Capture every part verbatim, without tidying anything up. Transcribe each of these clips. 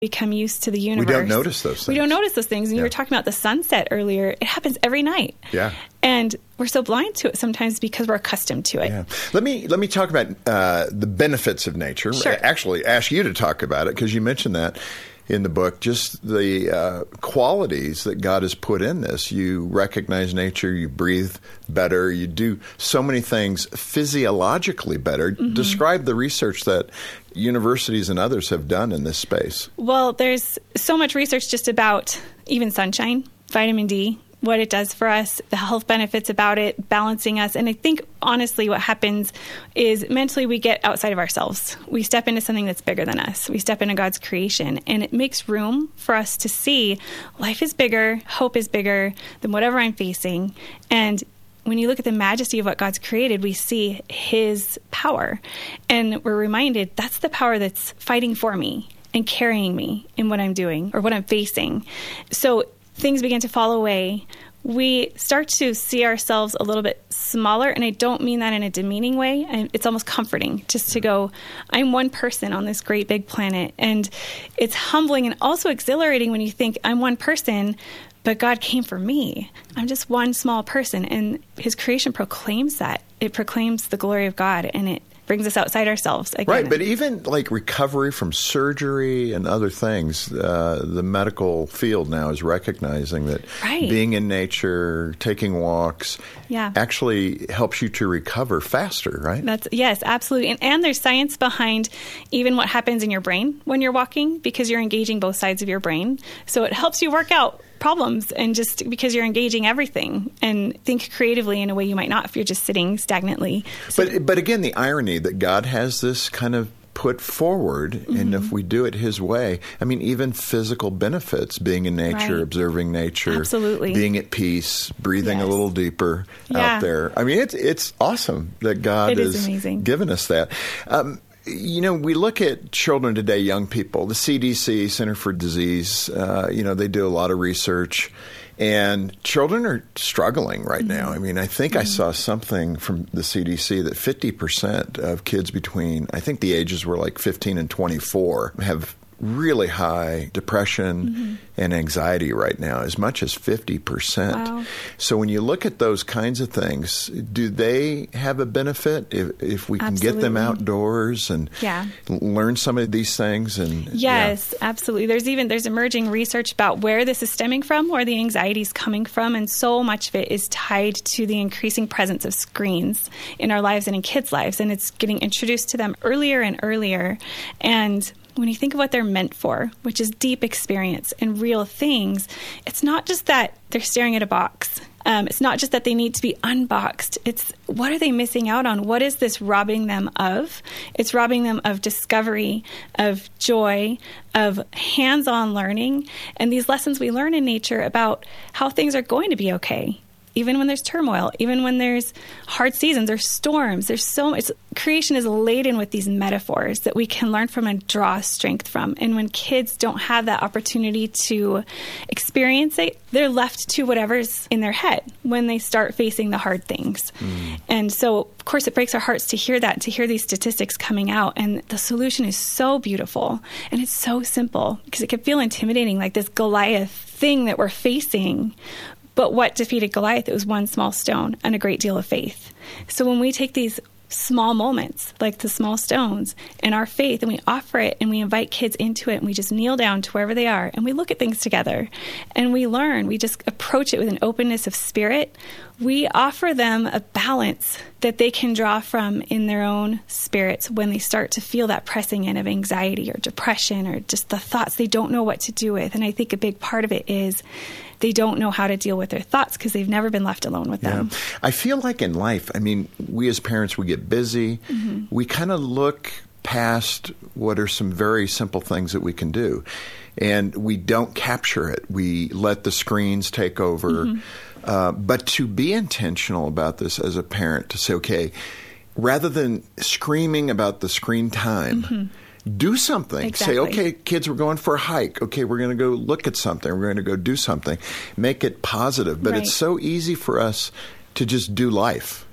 become used to the universe. We don't notice those things. We don't notice those things. And yeah. you were talking about the sunset earlier. It happens every night. Yeah. And we're so blind to it sometimes because we're accustomed to it. Yeah. Let me let me talk about uh, the benefits of nature. Sure. Actually, ask you to talk about it because you mentioned that in the book, just the uh, qualities that God has put in this. You recognize nature, you breathe better, you do so many things physiologically better. Mm-hmm. Describe the research that universities and others have done in this space. Well, there's so much research just about even sunshine, vitamin D, what it does for us, the health benefits about it, balancing us. And I think, honestly, what happens is mentally we get outside of ourselves. We step into something that's bigger than us. We step into God's creation, and it makes room for us to see life is bigger, hope is bigger than whatever I'm facing. And when you look at the majesty of what God's created, we see his power. And we're reminded that's the power that's fighting for me and carrying me in what I'm doing or what I'm facing. So things begin to fall away. We start to see ourselves a little bit smaller, and I don't mean that in a demeaning way. It's almost comforting just to go, I'm one person on this great big planet. And it's humbling and also exhilarating when you think I'm one person, but God came for me. I'm just one small person, and his creation proclaims that. It proclaims the glory of God, and it brings us outside ourselves again. Right, but even like recovery from surgery and other things, uh, the medical field now is recognizing that right. being in nature, taking walks, yeah. actually helps you to recover faster, right? That's yes, absolutely. And, and there's science behind even what happens in your brain when you're walking, because you're engaging both sides of your brain. So it helps you work out problems, and just because you're engaging everything and think creatively in a way you might not if you're just sitting stagnantly. So, but but again, the irony that God has this kind of put forward, mm-hmm. and if we do it his way, I mean, even physical benefits, being in nature, right. observing nature, absolutely. Being at peace, breathing yes. a little deeper yeah. out there. I mean, it's it's awesome that God it is has amazing. given us that. Um, You know, we look at children today, young people, the C D C, Center for Disease, uh, you know, they do a lot of research, and children are struggling right mm-hmm. now. I mean, I think mm-hmm. I saw something from the C D C that fifty percent of kids between, I think the ages were like fifteen and twenty-four, have really high depression mm-hmm. and anxiety right now, as much as fifty percent. Wow. So when you look at those kinds of things, do they have a benefit if, if we can absolutely. get them outdoors and yeah. learn some of these things? And yes, yeah. absolutely. There's even there's emerging research about where this is stemming from, where the anxiety is coming from, and so much of it is tied to the increasing presence of screens in our lives and in kids' lives, and it's getting introduced to them earlier and earlier. And when you think of what they're meant for, which is deep experience and real things, it's not just that they're staring at a box. Um, it's not just that they need to be unboxed. It's what are they missing out on? What is this robbing them of? It's robbing them of discovery, of joy, of hands-on learning, and these lessons we learn in nature about how things are going to be okay. Even when there's turmoil, even when there's hard seasons or storms, there's so much. Creation is laden with these metaphors that we can learn from and draw strength from. And when kids don't have that opportunity to experience it, they're left to whatever's in their head when they start facing the hard things. Mm. And so, of course, it breaks our hearts to hear that, to hear these statistics coming out. And the solution is so beautiful and it's so simple, because it can feel intimidating, like this Goliath thing that we're facing. But what defeated Goliath? It was one small stone and a great deal of faith. So when we take these small moments, like the small stones, and our faith, and we offer it, and we invite kids into it, and we just kneel down to wherever they are, and we look at things together, and we learn, we just approach it with an openness of spirit, we offer them a balance that they can draw from in their own spirits when they start to feel that pressing in of anxiety or depression or just the thoughts they don't know what to do with. And I think a big part of it is they don't know how to deal with their thoughts because they've never been left alone with them. Yeah. I feel like in life, I mean, we as parents, we get busy. Mm-hmm. We kind of look past what are some very simple things that we can do. And we don't capture it. We let the screens take over. Mm-hmm. Uh, but to be intentional about this as a parent, to say, okay, rather than screaming about the screen time, mm-hmm. do something. Exactly. Say, okay, kids, we're going for a hike. Okay, we're going to go look at something. We're going to go do something. Make it positive. But right. it's so easy for us to just do life.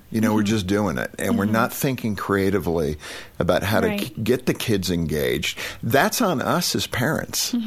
You know, mm-hmm. we're just doing it, and mm-hmm. we're not thinking creatively about how right. to k- get the kids engaged. That's on us as parents. Mm-hmm.